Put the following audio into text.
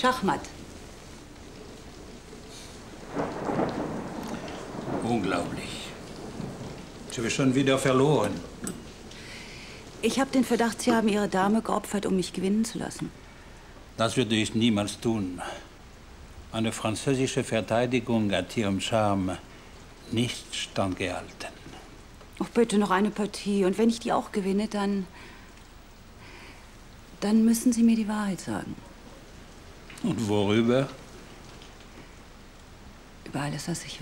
Schachmatt. Unglaublich. Sie haben schon wieder verloren. Ich habe den Verdacht, Sie haben Ihre Dame geopfert, um mich gewinnen zu lassen. Das würde ich niemals tun. Eine französische Verteidigung hat ihrem Charme nicht standgehalten. Ach, bitte noch eine Partie. Und wenn ich die auch gewinne, dann müssen Sie mir die Wahrheit sagen. Und worüber? Über alles, was ich will.